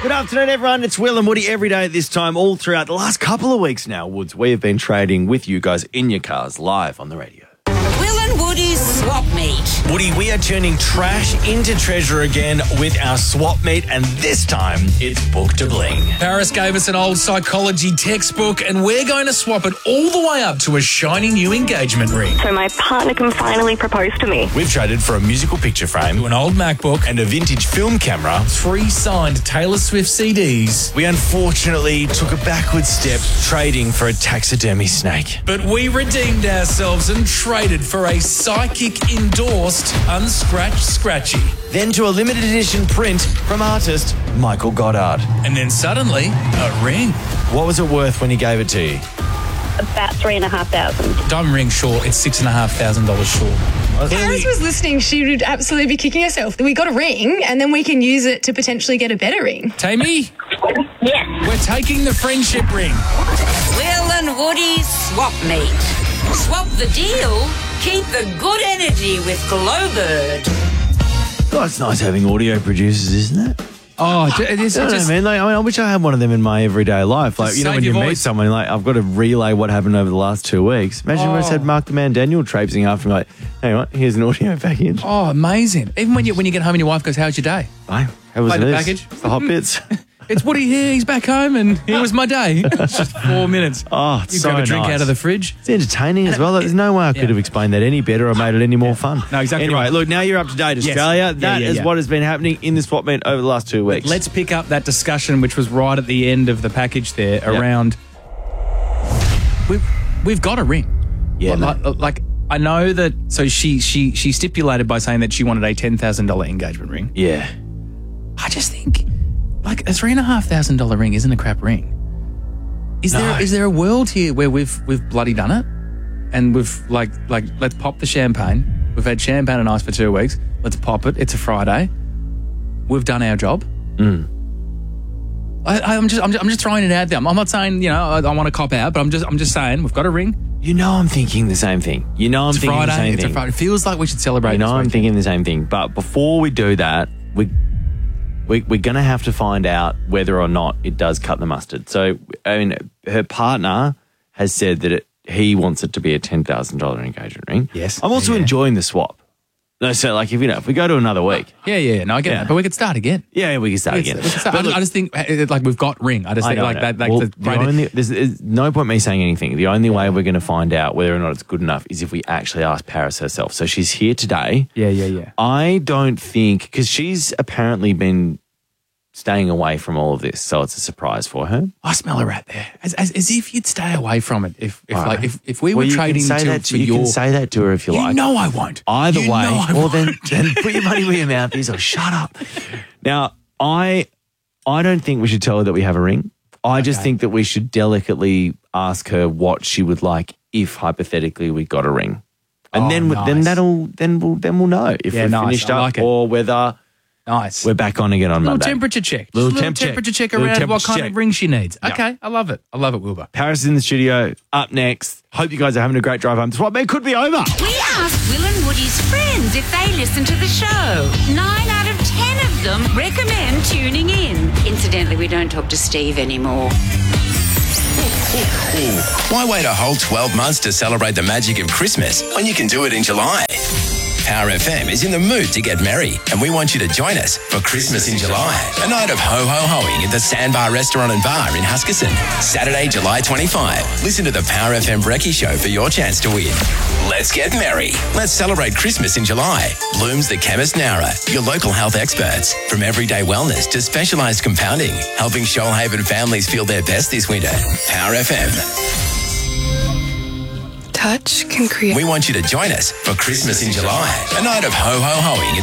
Good afternoon, everyone. It's Will and Woody every day at this time, all throughout the last couple of weeks now, Woods. We have been trading with you guys in your cars live on the radio. Will and Woody's Swap Meet. Woody, we are turning trash into treasure again with our swap meet, and this time it's Book to Bling. Paris gave us an old psychology textbook, and we're going to swap it all the way up to a shiny new engagement ring. So my partner can finally propose to me. We've traded for a musical picture frame, To an old MacBook, and a vintage film camera. 3 signed Taylor Swift CDs. We unfortunately took a backward step, trading for a taxidermy snake. But we redeemed ourselves and traded for a psychic endorsed unscratched scratchy. Then to a limited edition print from artist Michael Goddard. And then suddenly, a ring. What was it worth when he gave it to you? About $3,500. Diamond ring short, it's $6,500 short. Paris was listening, she would absolutely be kicking herself. We got a ring, and then we can use it to potentially get a better ring. Tammy, Yes. we're taking the friendship ring. Will and Woody's Swap Meet. Swap the deal, keep the good energy with Glowbird. Oh, it's nice having audio producers, isn't it? Oh, it's I don't know, man. I wish I had one of them in my everyday life. Like, you know, save when you your meet voice. someone, like, I've got to relay what happened over the last 2 weeks. Imagine if I just had Mark the Man Daniel traipsing after me, like, hey, what? Here's an audio package. Oh, amazing. Even when you get home and your wife goes, how's your day? Bye. How was Play the this? package. It's the hot bits. It's Woody here, he's back home, and here was my day. It's just 4 minutes. Oh, it's You so grab a drink nice. out of the fridge. It's entertaining as well. There's no way I could have explained that any better or made it any more fun. No, exactly Anyway, right. look, now you're up to date, Australia. That is what has been happening in the swap meet over the last 2 weeks. Let's pick up that discussion, which was right at the end of the package there, around we've got a ring. Yeah, like I know that. So she stipulated by saying that she wanted a $10,000 engagement ring. Yeah. I just think like a $3,500 ring isn't a crap ring. Is there a world here where we've bloody done it, and we've like let's pop the champagne. We've had champagne and ice for 2 weeks. Let's pop it. It's a Friday. We've done our job. I'm just throwing it out there. I'm not saying, you know, I want to cop out, but I'm just saying we've got a ring. You know I'm thinking the same thing. You know I'm It's thinking Friday. the same It's thing. a Friday. It feels like we should celebrate. You know this I'm weekend. thinking the same thing. But before we do that, we're going to have to find out whether or not it does cut the mustard. So, I mean, her partner has said that he wants it to be a $10,000 engagement ring. Yes. I'm also enjoying the swap. No, so like if we go to another week, Yeah. No, I get Yeah. that. But we could start again. yeah, we can start again. We could start. But look, I just think like we've got ring. I just think like that. Like Well, the there's no point me saying anything. The only way we're going to find out whether or not it's good enough is if we actually ask Paris herself. So she's here today. Yeah. I don't think, because she's apparently been staying away from all of this, so it's a surprise for her. I smell a rat there. As if you'd stay away from it. If Right. we were Well, you can trading say that for you your. can say that to her if you like. know I won't. Either You way, know I well won't. then put your money where your mouth is, or shut up. Now, I don't think we should tell her that we have a ring. I just think that we should delicately ask her what she would like if hypothetically we got a ring, and then nice. we'll know if Yeah, we've nice. finished I up like it. or whether Nice. we're back on again on Little Monday. temperature check. Little Just temp check. temperature check Little around what temperature kind check. of ring she needs. Yeah. Okay, I love it. I love it, Wilbur. Paris is in the studio. Up next. Hope you guys are having a great drive home. The swap meet could be over. We asked Will and Woody's friends if they listen to the show. 9 out of 10 of them recommend tuning in. Incidentally, we don't talk to Steve anymore. Why wait a whole 12 months to celebrate the magic of Christmas when you can do it in July? Power FM is in the mood to get merry, and we want you to join us for Christmas in July, a night of ho-ho-hoing at the Sandbar Restaurant and Bar in Huskisson. Saturday, July 25. Listen to the Power FM Brekkie Show for your chance to win. Let's get merry. Let's celebrate Christmas in July. Bloom's the Chemist Nowra, your local health experts. From everyday wellness to specialised compounding, helping Shoalhaven families feel their best this winter. Power FM. Touch can create. We want you to join us for Christmas in July, a night of ho-ho-hoing